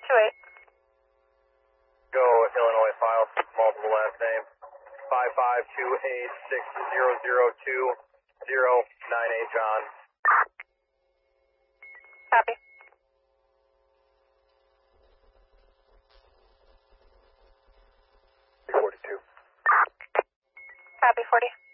Go Illinois file, multiple last name. 55286002098 John. Copy. 42. Copy, 40.